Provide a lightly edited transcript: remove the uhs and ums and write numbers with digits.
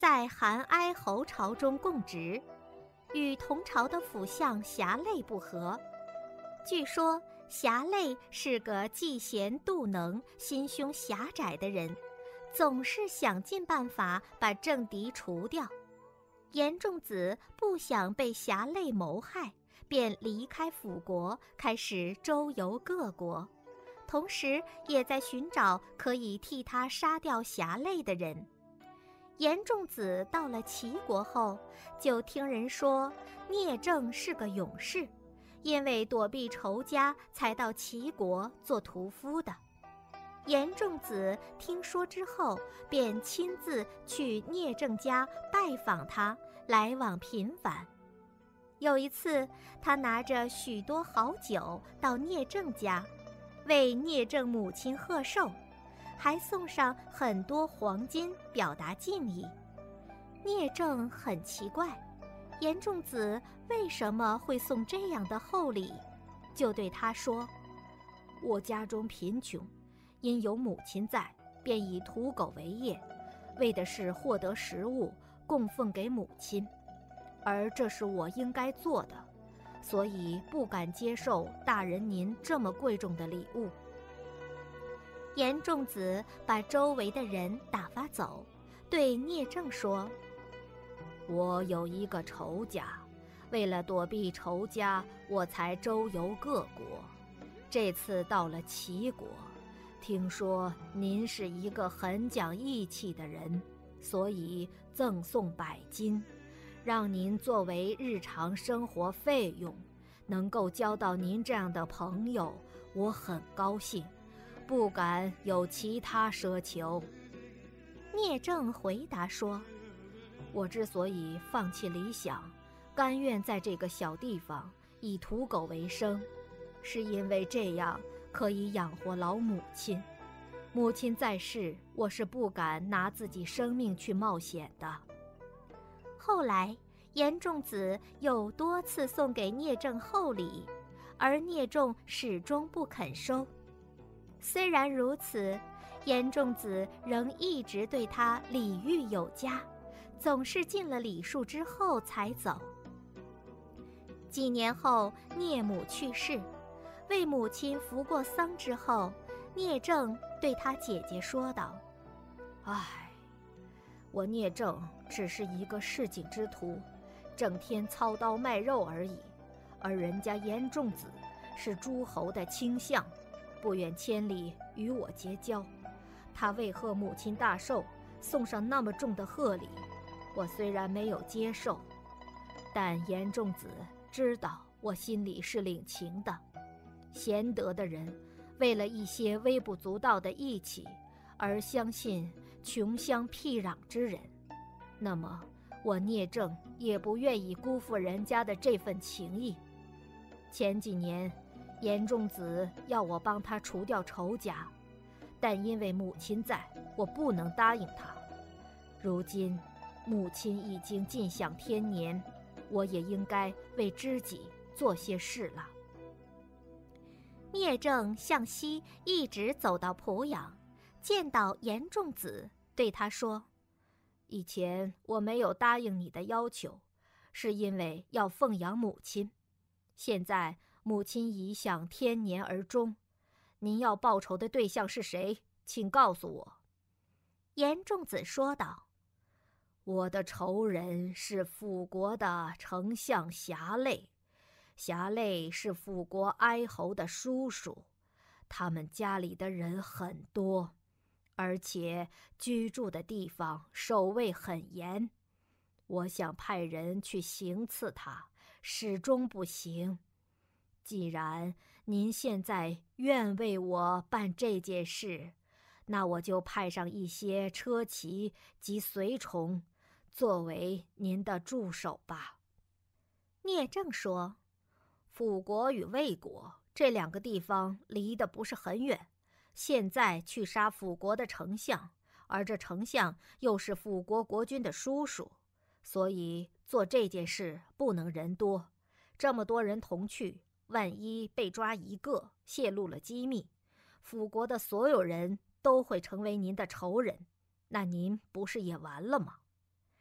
在韩哀侯朝中供职，与同朝的辅相侠累不和。据说侠累是个嫉贤妒能、心胸狭窄的人，总是想尽办法把政敌除掉。严仲子不想被侠累谋害，便离开辅国，开始周游各国，同时也在寻找可以替他杀掉侠累的人。严仲子到了齐国后，就听人说聂政是个勇士，因为躲避仇家才到齐国做屠夫的。严仲子听说之后，便亲自去聂政家拜访他，来往频繁。有一次，他拿着许多好酒到聂政家，为聂政母亲贺寿，还送上很多黄金表达敬意。聂政很奇怪，严仲子为什么会送这样的厚礼，就对他说：我家中贫穷，因有母亲在，便以屠狗为业，为的是获得食物供奉给母亲，而这是我应该做的，所以不敢接受大人您这么贵重的礼物。严仲子把周围的人打发走，对聂政说：我有一个仇家，为了躲避仇家，我才周游各国。这次到了齐国，听说您是一个很讲义气的人，所以赠送100金，让您作为日常生活费用。能够交到您这样的朋友，我很高兴，不敢有其他奢求。聂政回答说：我之所以放弃理想，甘愿在这个小地方以屠狗为生，是因为这样可以养活老母亲。母亲在世，我是不敢拿自己生命去冒险的。后来严仲子又多次送给聂政厚礼，而聂政始终不肯收。虽然如此，严仲子仍一直对他礼遇有加，总是尽了礼数之后才走。几年后，聂母去世，为母亲服过丧之后，聂政对他姐姐说道：唉，我聂政只是一个市井之徒，整天操刀卖肉而已，而人家严仲子是诸侯的卿相，不远千里与我结交。他为贺母亲大寿，送上那么重的贺礼，我虽然没有接受，但严仲子知道我心里是领情的。贤德的人为了一些微不足道的义气而相信穷乡僻壤之人，那么我聂政也不愿意辜负人家的这份情谊。前几年严仲子要我帮他除掉仇家，但因为母亲在，我不能答应他。如今母亲已经尽享天年，我也应该为知己做些事了。聂政向西一直走到濮阳，见到严仲子，对他说：以前我没有答应你的要求，是因为要奉养母亲。现在母亲已享天年而终，您要报仇的对象是谁？请告诉我。严仲子说道：我的仇人是辅国的丞相侠累，侠累是辅国哀侯的叔叔，他们家里的人很多，而且居住的地方守卫很严。我想派人去行刺他，始终不行。既然您现在愿为我办这件事，那我就派上一些车骑及随从，作为您的助手吧。聂政说：辅国与魏国这2个地方离得不是很远，现在去杀辅国的丞相，而这丞相又是辅国国君的叔叔，所以做这件事不能人多。这么多人同去，万一被抓一个，泄露了机密，辅国的所有人都会成为您的仇人，那您不是也完了吗？